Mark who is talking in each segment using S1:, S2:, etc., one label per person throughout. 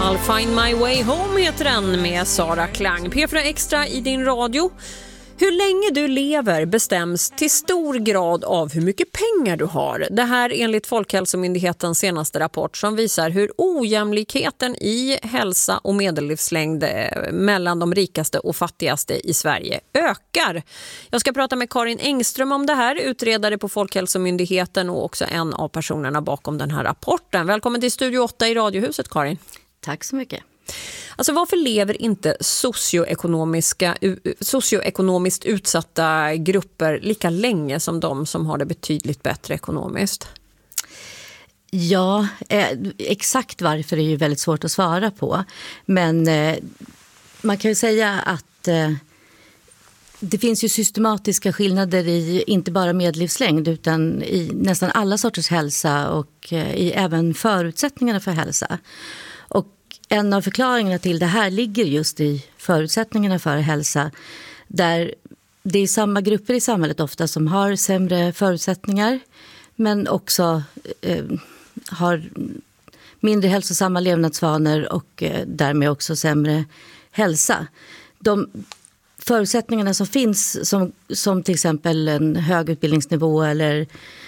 S1: I'll find my way home heter den med Sara Klang. P4 Extra i din radio. Hur länge du lever bestäms till stor grad av hur mycket pengar du har. Det här enligt Folkhälsomyndighetens senaste rapport som visar hur ojämlikheten i hälsa och medellivslängd mellan de rikaste och fattigaste i Sverige ökar. Jag ska prata med Karin Engström om det här, utredare på Folkhälsomyndigheten och också en av personerna bakom den här rapporten. Välkommen till Studio 8 i Radiohuset, Karin.
S2: Tack så mycket.
S1: Alltså varför lever inte socioekonomiskt utsatta grupper lika länge som de som har det betydligt bättre ekonomiskt?
S2: Ja, exakt varför är ju väldigt svårt att svara på. Men man kan ju säga att det finns ju systematiska skillnader i inte bara medellivslängd utan i nästan alla sorters hälsa och i även förutsättningarna för hälsa. Och en av förklaringarna till det här ligger just i förutsättningarna för hälsa, där det är samma grupper i samhället ofta som har sämre förutsättningar men också har mindre hälsosamma levnadsvanor och därmed också sämre hälsa. De förutsättningarna som finns som till exempel en hög utbildningsnivå eller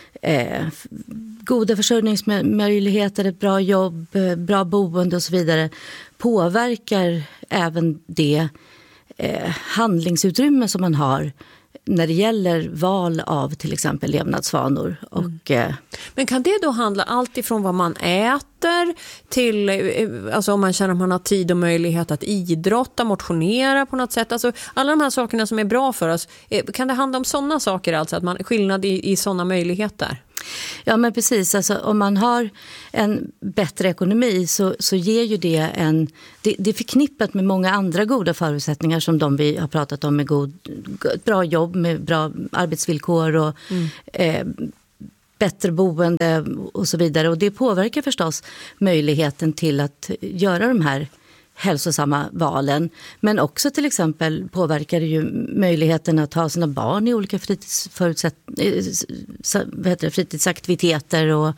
S2: goda försörjningsmöjligheter, ett bra jobb, bra boende och så vidare påverkar även det handlingsutrymme som man har när det gäller val av till exempel levnadsvanor.
S1: Men kan det då handla allt ifrån vad man äter till alltså om man känner att man har tid och möjlighet att idrotta, motionera på något sätt? Alltså alla de här sakerna som är bra för oss, kan det handla om sådana saker, alltså att man skillnad i sådana möjligheter?
S2: Ja, men precis. Alltså, om man har en bättre ekonomi så ger ju det det är förknippat med många andra goda förutsättningar som de vi har pratat om, med bra jobb, med bra arbetsvillkor och bättre boende och så vidare. Och det påverkar förstås möjligheten till att göra de här hälsosamma valen. Men också till exempel påverkar det ju möjligheten att ha sina barn i olika fritidsaktiviteter och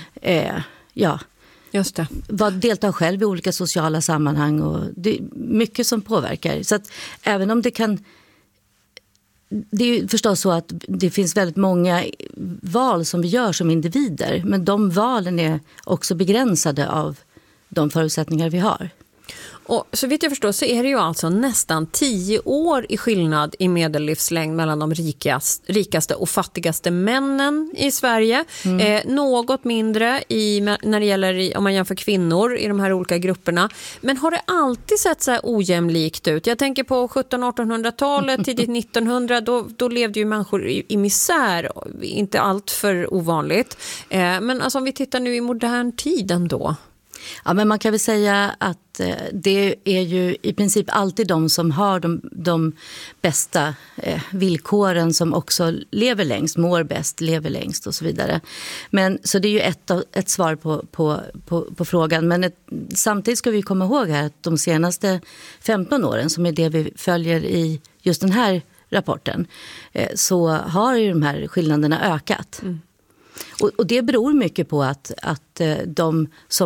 S1: Just det.
S2: Delta själv i olika sociala sammanhang, och det är mycket som påverkar. Så att även om det kan... Det är ju förstås så att det finns väldigt många val som vi gör som individer, men de valen är också begränsade av de förutsättningar vi har.
S1: Och så vitt jag förstår så är det ju alltså nästan 10 år i skillnad i medellivslängd mellan de rikaste och fattigaste männen i Sverige. Något mindre när det gäller om man jämför kvinnor i de här olika grupperna. Men har det alltid sett så här ojämlikt ut? Jag tänker på 1700-1800-talet, tidigt 1900, då levde ju människor i misär, inte allt för ovanligt. Men alltså om vi tittar nu i modern tid ändå.
S2: Ja, men man kan väl säga att det är ju i princip alltid de som har de bästa villkoren som också lever längst, mår bäst, lever längst och så vidare. Men så det är ju ett svar på frågan. Men samtidigt ska vi komma ihåg här att de senaste 15 åren, som är det vi följer i just den här rapporten, så har ju de här skillnaderna ökat. Och det beror mycket på att de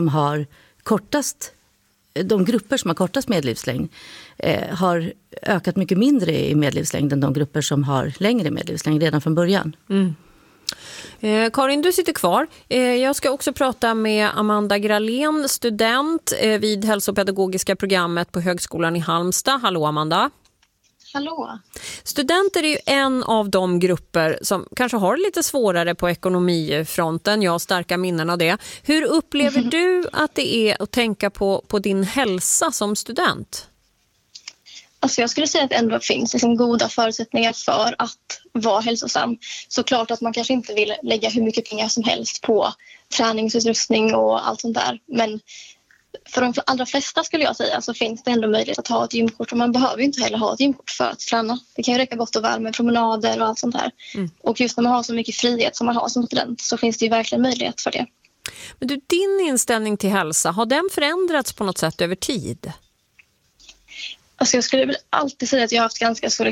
S2: grupper som har kortast medellivslängd har ökat mycket mindre i medellivslängd än de grupper som har längre medellivslängd redan från början.
S1: Karin, du sitter kvar. Jag ska också prata med Amanda Gralén, student vid hälsopedagogiska programmet på Högskolan i Halmstad. Hallå Amanda.
S3: Hallå.
S1: Studenter är ju en av de grupper som kanske har lite svårare på ekonomifronten. Jag har starka minnen av det. Hur upplever du att det är att tänka på din hälsa som student?
S3: Alltså jag skulle säga att det ändå finns liksom goda förutsättningar för att vara hälsosam. Såklart att man kanske inte vill lägga hur mycket pengar som helst på träningsutrustning och allt sånt där. Men för de allra flesta skulle jag säga så finns det ändå möjlighet att ha ett gymkort, och man behöver ju inte heller ha ett gymkort för att träna. Det kan ju räcka gott och väl med promenader och allt sånt här. Och just när man har så mycket frihet som man har som student så finns det ju verkligen möjlighet för det.
S1: Men du, din inställning till hälsa, har den förändrats på något sätt över tid?
S3: Alltså jag skulle väl alltid säga att jag har haft ganska så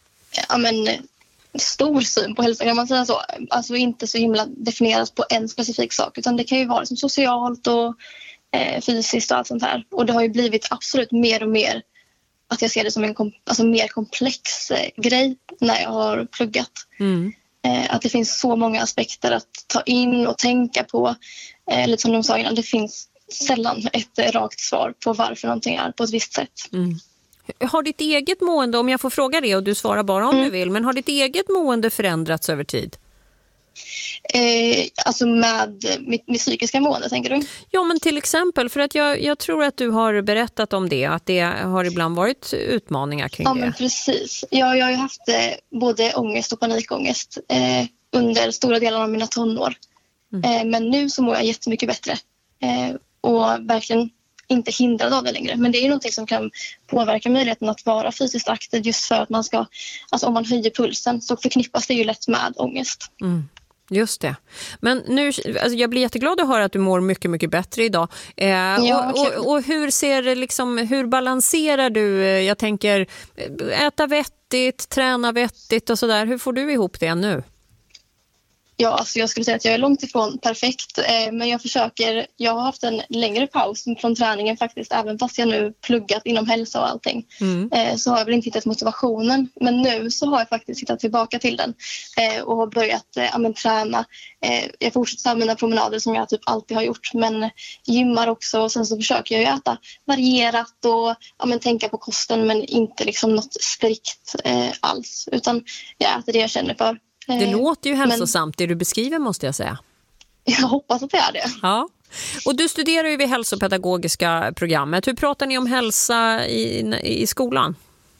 S3: stor syn på hälsa, kan man säga så. Alltså inte så himla definierat på en specifik sak, utan det kan ju vara liksom socialt och fysiskt och allt sånt här. Och det har ju blivit absolut mer och mer att jag ser det som en mer komplex grej när jag har pluggat. Att det finns så många aspekter att ta in och tänka på. Lite som de sa innan, det finns sällan ett rakt svar på varför någonting är på ett visst sätt.
S1: Har ditt eget mående, om jag får fråga det och du svarar bara om du vill, men har ditt eget mående förändrats över tid?
S3: Alltså med mitt psykiska mående, tänker du?
S1: Ja, men till exempel, för att jag tror att du har berättat om det, att det har ibland varit utmaningar kring det.
S3: Ja, men precis. Jag har ju haft både ångest och panikångest under stora delar av mina tonår. Men nu så mår jag jättemycket bättre och verkligen inte hindrad av det längre. Men det är ju någonting som kan påverka möjligheten att vara fysiskt aktiv, just för att man ska, alltså om man höjer pulsen så förknippas det ju lätt med ångest.
S1: Just det. Men nu, alltså jag blir jätteglad att höra att du mår mycket, mycket bättre idag. Och hur ser det liksom, hur balanserar du, jag tänker, äta vettigt, träna vettigt och sådär. Hur får du ihop det nu?
S3: Ja, alltså jag skulle säga att jag är långt ifrån perfekt, men jag har haft en längre paus från träningen faktiskt, även fast jag nu pluggat inom hälsa och allting. Så har jag väl inte hittat motivationen, men nu så har jag faktiskt hittat tillbaka till den och har börjat träna. Jag fortsätter med mina promenader som jag typ alltid har gjort, men gymmar också, och sen så försöker jag ju äta varierat och tänka på kosten, men inte liksom något strikt alls, utan jag äter det jag känner för.
S1: Det låter ju hälsosamt, det du beskriver, måste jag säga.
S3: Jag hoppas att det är det.
S1: Ja. Och du studerar ju vid hälsopedagogiska programmet. Hur pratar ni om hälsa i skolan?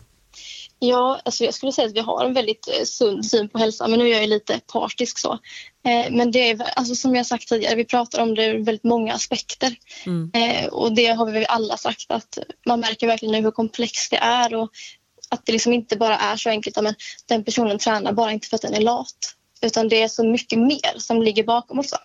S3: Ja, alltså jag skulle säga att vi har en väldigt sund syn på hälsa, men nu är jag lite partisk så. Men det är, alltså som jag sagt tidigare, vi pratar om det väldigt många aspekter. Och det har vi alla sagt, att man märker verkligen nu hur komplext det är, och att det liksom inte bara är så enkelt att den personen tränar bara inte för att den är lat. Utan det är så mycket mer som ligger bakom också.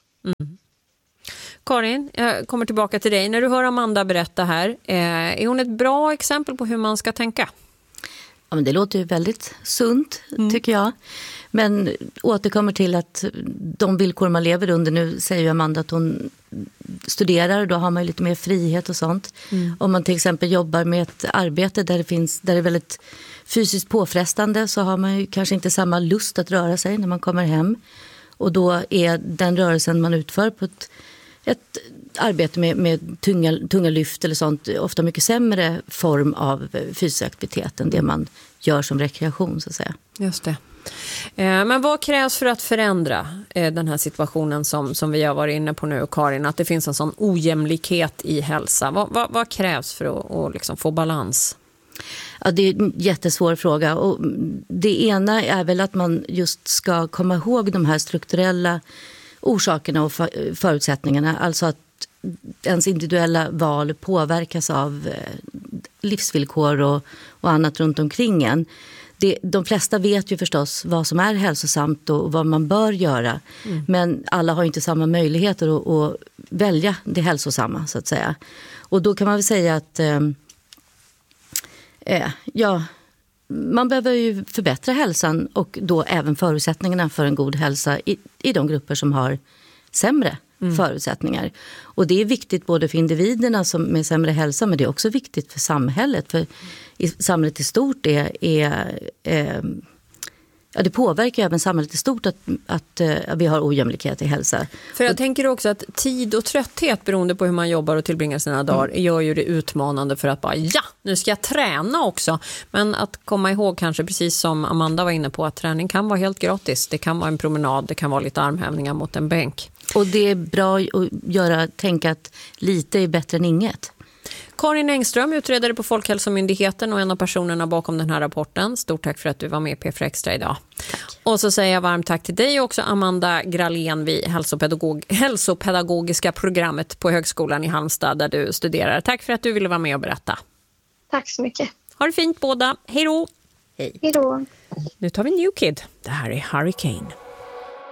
S1: Karin, jag kommer tillbaka till dig. När du hör Amanda berätta här, är hon ett bra exempel på hur man ska tänka?
S2: Ja, men det låter ju väldigt sunt, tycker jag. Men återkommer till att de villkor man lever under, nu säger ju Amanda att hon studerar, då har man ju lite mer frihet och sånt. Om man till exempel jobbar med ett arbete där det är väldigt fysiskt påfrestande, så har man ju kanske inte samma lust att röra sig när man kommer hem. Och då är den rörelsen man utför på ett arbete med tunga lyft eller sånt ofta mycket sämre form av fysisk aktivitet än det man gör som rekreation, så att säga.
S1: Just det. Men vad krävs för att förändra den här situationen som vi har varit inne på nu, Karin, att det finns en sån ojämlikhet i hälsa? Vad krävs för att liksom få balans?
S2: Ja, det är en jättesvår fråga, och det ena är väl att man just ska komma ihåg de här strukturella orsakerna och förutsättningarna, alltså att ens individuella val påverkas av livsvillkor och annat runt omkring en. De flesta vet ju förstås vad som är hälsosamt och vad man bör göra. Men alla har inte samma möjligheter att välja det hälsosamma, så att säga. Och då kan man väl säga att man behöver ju förbättra hälsan, och då även förutsättningarna för en god hälsa i de grupper som har sämre förutsättningar. Och det är viktigt både för individerna som med sämre hälsa, men det är också viktigt för samhället. För samhället i stort det påverkar även samhället i stort att vi har ojämlikhet i hälsa.
S1: För jag tänker också att tid och trötthet, beroende på hur man jobbar och tillbringar sina dagar, gör ju det utmanande för att bara, nu ska jag träna också. Men att komma ihåg, kanske precis som Amanda var inne på, att träning kan vara helt gratis. Det kan vara en promenad, det kan vara lite armhävningar mot en bänk.
S2: Och det är bra att tänka att lite är bättre än inget.
S1: Karin Engström, utredare på Folkhälsomyndigheten och en av personerna bakom den här rapporten. Stort tack för att du var med i P4 Extra idag. Tack. Och så säger jag varmt tack till dig också, Amanda Gralén, vid hälsopedagogiska programmet på Högskolan i Halmstad där du studerar. Tack för att du ville vara med och berätta.
S3: Tack så mycket.
S1: Ha det fint båda. Hej då.
S2: Hej.
S3: Hej då.
S1: Nu tar vi New Kid. Det här är Hurricane.